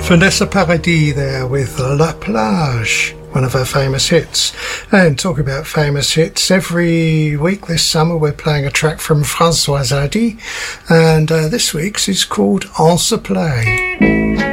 Vanessa Paradis there with La Plage, one of her famous hits. And talk about famous hits, every week this summer we're playing a track from Françoise Hardy, and this week's is called On se plaît.